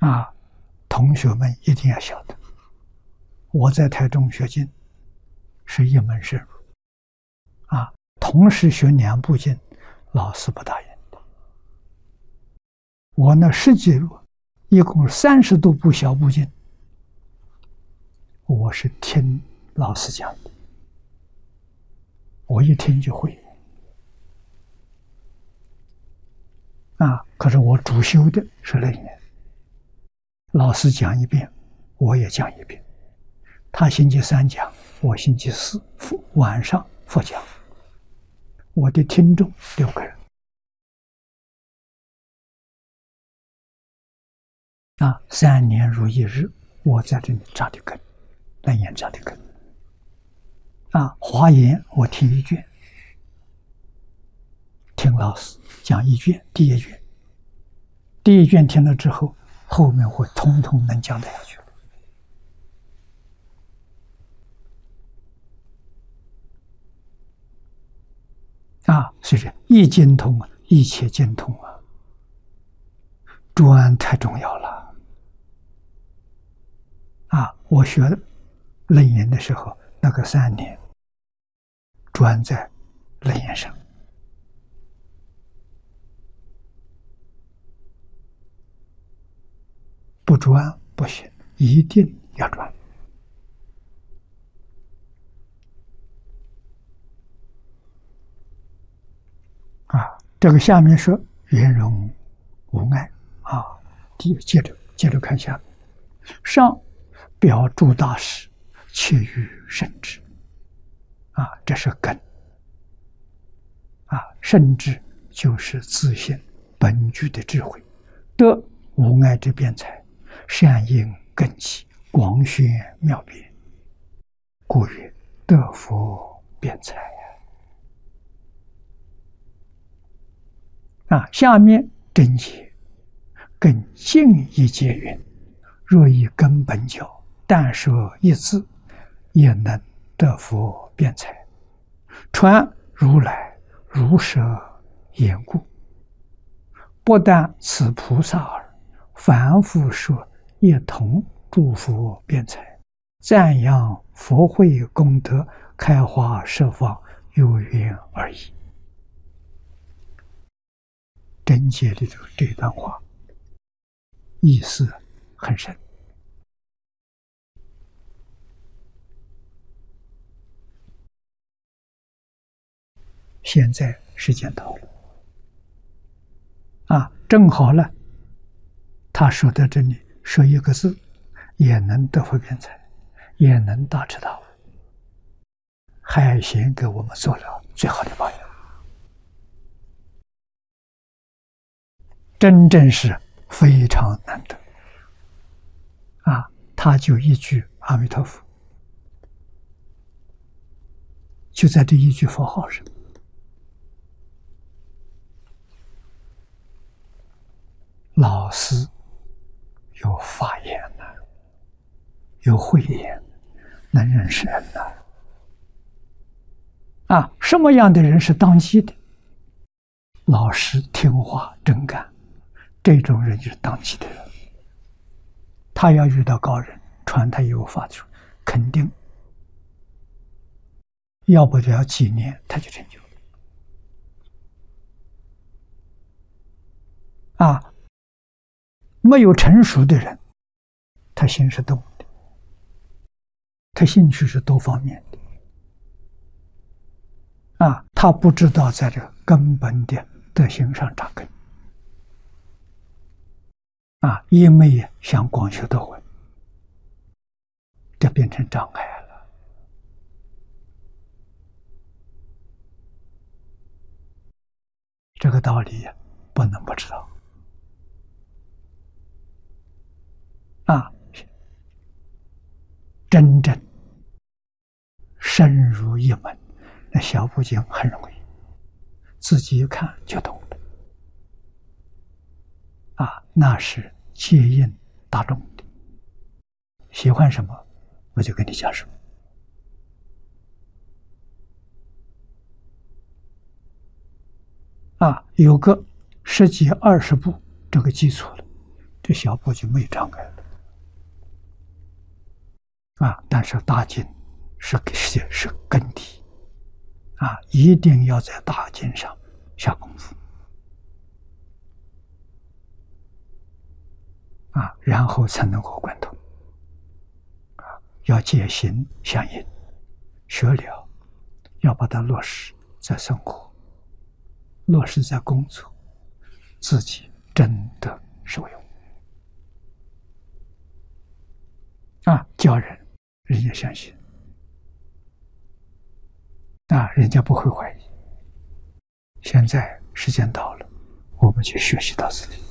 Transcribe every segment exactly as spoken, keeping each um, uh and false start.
啊，同学们一定要晓得，我在台中学经是一门深入啊，同时学两部经，老师不答应的。我那十几路，一共三十多部小部经，我是听老师讲的，我一听就会。啊，可是我主修的是楞严，老师讲一遍，我也讲一遍。他星期三讲，我星期四晚上复讲。我的听众六个人。啊，三年如一日，我在这里扎的根，楞严扎的根。啊，华严我听一卷。听老师讲一卷，第一卷，第一卷听了之后，后面会通通能讲得下去。啊，所以说一经通啊，一切经通啊，专太重要了。啊，我学楞严的时候，那个三年，专在楞严上。不专不行，一定要专。啊，这个下面说圆融无碍啊，接接着接着看下面，上表诸大师，切于圣智啊，这是根啊，圣智就是自性本具的智慧，得无碍之辩才。善因根器，广宣妙辩，故曰得佛辩才啊！下面真解更进一节云：若以根本教，但说一字，也能得佛辩才。传如来如实言故，不但此菩萨耳，反复说。也同诸佛辩才，赞扬佛慧功德，开花设放，有缘而已。真解里头这段话意思很深。现在时间到了啊，正好了，他说到这里。说一个字，也能得佛辩才，也能大彻大悟，还先给我们做了最好的榜样，真正是非常难得啊！他就一句阿弥陀佛，就在这一句佛号上，老师有法眼呐，有慧眼，能认识人呐。啊，什么样的人是当机的？老实听话真干，这种人就是当机的人。他要遇到高人传他有法术，肯定要不了几年他就成就了。啊，没有成熟的人，他心是动的，他兴趣是多方面的。啊，他不知道在这根本的德行上扎根。啊，一昧想广修德慧，这变成障碍了。这个道理不能不知道。啊，真正深入一门，那小部经很容易，自己一看就懂了。啊，那是接应大众的，喜欢什么，我就跟你讲什么。啊，有个十几二十部，这个记错了， 这小部就没障碍了啊。但是大经是是是根底啊，一定要在大经上下功夫啊，然后才能够贯通啊。要戒行相应，学了要把它落实在生活，落实在工作，自己真的受用啊！教人，人家相信啊，人家不会怀疑。现在时间到了，我们去学习到此地。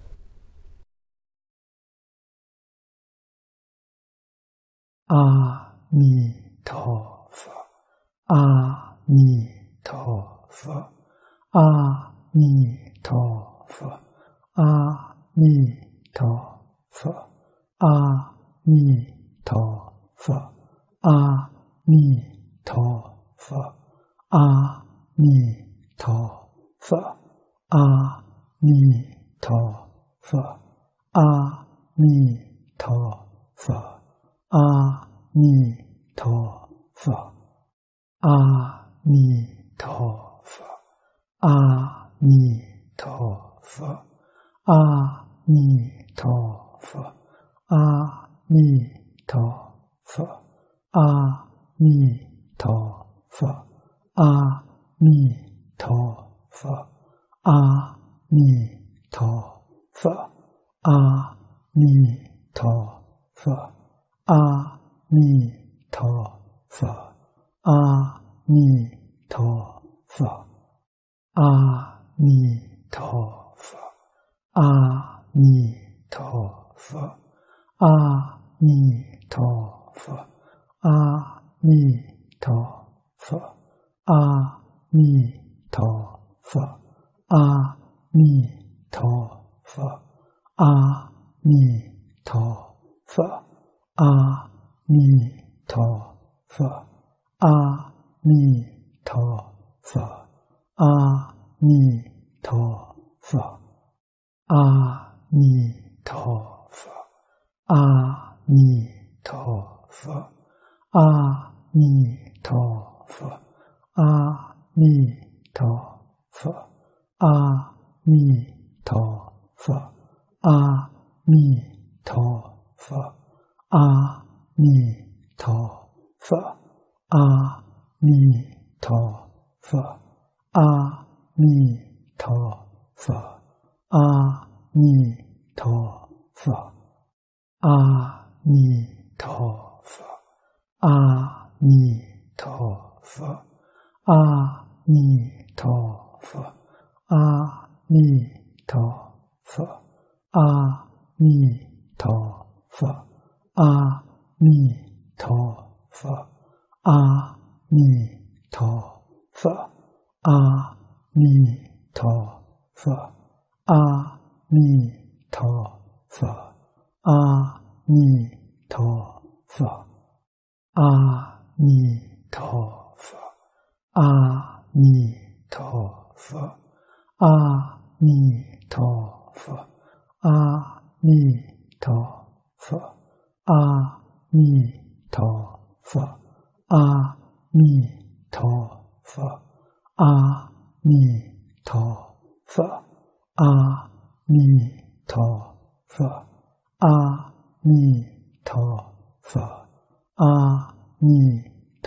阿弥陀佛，阿弥陀佛，阿弥陀佛，阿弥陀佛，阿弥陀佛，阿弥陀佛，阿弥陀佛，阿弥陀佛，阿弥陀佛。阿弥陀佛，阿弥陀佛，阿弥陀佛，阿弥陀佛，阿弥陀佛，阿弥陀佛，阿弥陀佛，阿弥陀佛，阿弥陀佛。阿弥陀佛，阿弥陀佛，阿弥陀佛，阿弥陀佛，阿弥陀佛，阿弥陀佛，阿弥陀佛，阿弥陀佛，阿弥陀佛。阿弥陀佛，阿弥陀佛，阿弥陀佛，阿弥陀佛，阿弥陀佛，阿弥陀佛，阿弥陀佛，阿弥陀佛，阿弥陀佛。阿弥陀佛，阿弥陀佛，阿弥陀佛，阿弥陀佛，阿弥陀佛，阿弥陀佛，阿弥陀佛，阿弥陀佛，阿弥陀佛。阿弥陀佛，阿弥陀佛，阿弥陀佛，阿弥陀佛，阿弥陀佛，阿弥陀佛，阿弥陀佛，阿弥陀佛，阿弥陀佛。阿弥陀佛，阿弥陀佛，阿弥陀佛，阿弥陀佛，阿弥陀佛，阿弥